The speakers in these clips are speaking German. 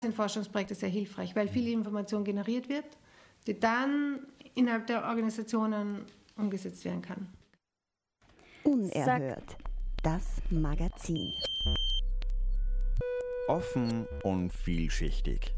sind Forschungsprojekte sehr hilfreich, weil viel Information generiert wird, die dann innerhalb der Organisationen umgesetzt werden kann. Unerhört, das Magazin. Offen und vielschichtig.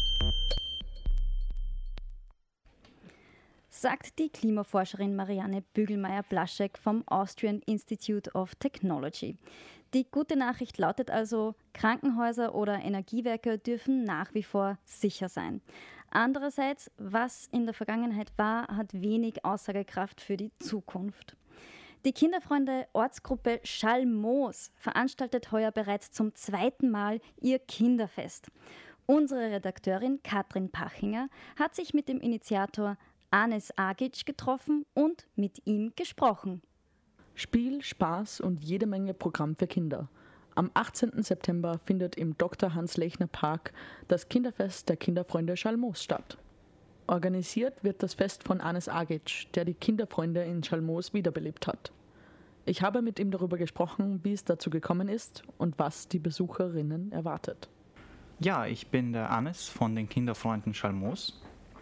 Sagt die Klimaforscherin Marianne Bügelmeier-Blaschek vom Austrian Institute of Technology. Die gute Nachricht lautet also, Krankenhäuser oder Energiewerke dürfen nach wie vor sicher sein. Andererseits, was in der Vergangenheit war, hat wenig Aussagekraft für die Zukunft. Die Kinderfreunde Ortsgruppe Schalmoos veranstaltet heuer bereits zum 2. Mal ihr Kinderfest. Unsere Redakteurin Katrin Pachinger hat sich mit dem Initiator Anis Agic getroffen und mit ihm gesprochen. Spiel, Spaß und jede Menge Programm für Kinder. Am 18. September findet im Dr. Hans-Lechner-Park das Kinderfest der Kinderfreunde Schalmoos statt. Organisiert wird das Fest von Anis Agic, der die Kinderfreunde in Schalmoos wiederbelebt hat. Ich habe mit ihm darüber gesprochen, wie es dazu gekommen ist und was die Besucherinnen erwartet. Ja, ich bin der Anis von den Kinderfreunden Schalmoos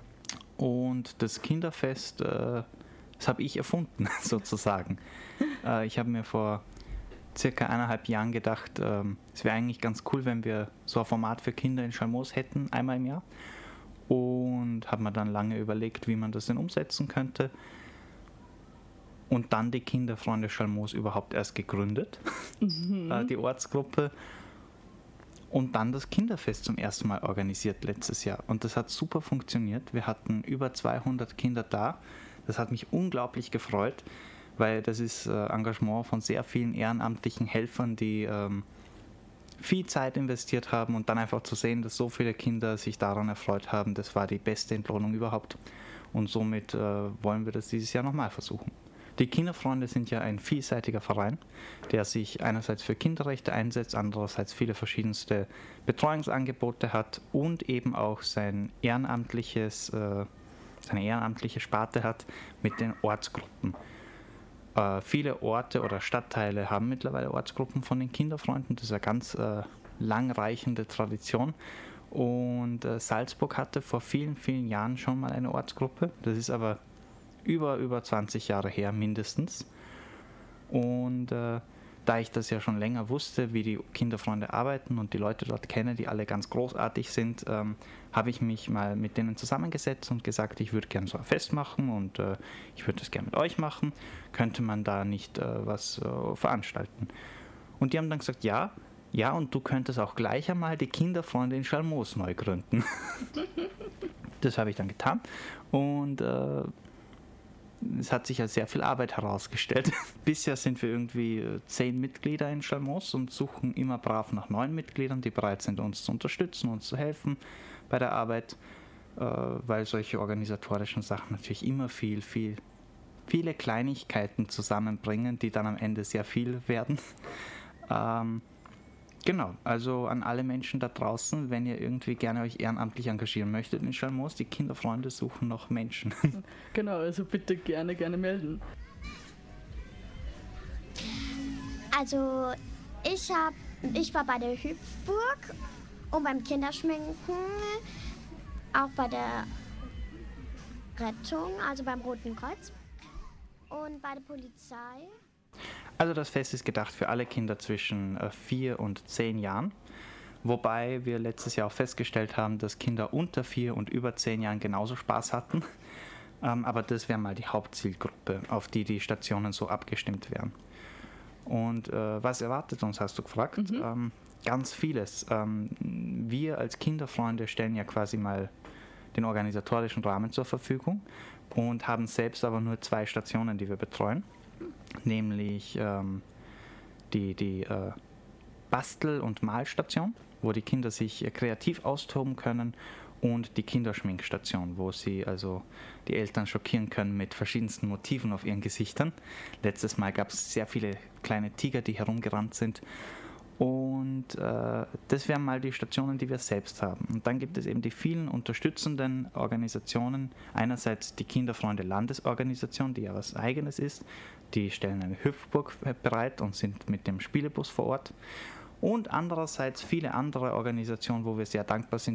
und das Kinderfest, das habe ich erfunden sozusagen. Ich habe mir vor circa 1,5 Jahren gedacht, es wäre eigentlich ganz cool, wenn wir so ein Format für Kinder in Schalmoos hätten, einmal im Jahr. Und habe mir dann lange überlegt, wie man das denn umsetzen könnte. Und dann die Kinderfreunde Schalmoos überhaupt erst gegründet, die Ortsgruppe. Und dann das Kinderfest zum ersten Mal organisiert letztes Jahr. Und das hat super funktioniert. Wir hatten über 200 Kinder da. Das hat mich unglaublich gefreut, weil das ist Engagement von sehr vielen ehrenamtlichen Helfern, die viel Zeit investiert haben, und dann einfach zu sehen, dass so viele Kinder sich daran erfreut haben, das war die beste Entlohnung überhaupt. Und somit wollen wir das dieses Jahr nochmal versuchen. Die Kinderfreunde sind ja ein vielseitiger Verein, der sich einerseits für Kinderrechte einsetzt, andererseits viele verschiedenste Betreuungsangebote hat und eben auch seine ehrenamtliche Sparte hat mit den Ortsgruppen. Viele Orte oder Stadtteile haben mittlerweile Ortsgruppen von den Kinderfreunden. Das ist eine ganz langreichende Tradition. Und Salzburg hatte vor vielen, vielen Jahren schon mal eine Ortsgruppe. Das ist aber über 20 Jahre her mindestens. Und da ich das ja schon länger wusste, wie die Kinderfreunde arbeiten und die Leute dort kenne, die alle ganz großartig sind, habe ich mich mal mit denen zusammengesetzt und gesagt, ich würde gerne so ein Fest machen und ich würde das gerne mit euch machen. Könnte man da nicht was veranstalten? Und die haben dann gesagt, ja, und du könntest auch gleich einmal die Kinderfreunde in Schalmoos neu gründen. Das habe ich dann getan und es hat sich als sehr viel Arbeit herausgestellt. Bisher sind wir irgendwie 10 Mitglieder in Schalmoos und suchen immer brav nach neuen Mitgliedern, die bereit sind, uns zu unterstützen, uns zu helfen bei der Arbeit, weil solche organisatorischen Sachen natürlich immer viele Kleinigkeiten zusammenbringen, die dann am Ende sehr viel werden. Genau, also an alle Menschen da draußen, wenn ihr irgendwie gerne euch ehrenamtlich engagieren möchtet in Schalmoos, die Kinderfreunde suchen noch Menschen. Genau, also bitte gerne melden. Also ich war bei der Hüpfburg und beim Kinderschminken, auch bei der Rettung, also beim Roten Kreuz und bei der Polizei. Also das Fest ist gedacht für alle Kinder zwischen 4 und 10 Jahren, wobei wir letztes Jahr auch festgestellt haben, dass Kinder unter 4 und über 10 Jahren genauso Spaß hatten. Aber das wäre mal die Hauptzielgruppe, auf die die Stationen so abgestimmt wären. Und was erwartet uns, hast du gefragt? Ganz vieles. Wir als Kinderfreunde stellen ja quasi mal den organisatorischen Rahmen zur Verfügung und haben selbst aber nur 2 Stationen, die wir betreuen. Nämlich die Bastel- und Malstation, wo die Kinder sich kreativ austoben können, und die Kinderschminkstation, wo sie also die Eltern schockieren können mit verschiedensten Motiven auf ihren Gesichtern. Letztes Mal gab es sehr viele kleine Tiger, die herumgerannt sind. Und das wären mal die Stationen, die wir selbst haben. Und dann gibt es eben die vielen unterstützenden Organisationen. Einerseits die Kinderfreunde Landesorganisation, die ja was Eigenes ist. Die stellen eine Hüpfburg bereit und sind mit dem Spielebus vor Ort. Und andererseits viele andere Organisationen, wo wir sehr dankbar sind,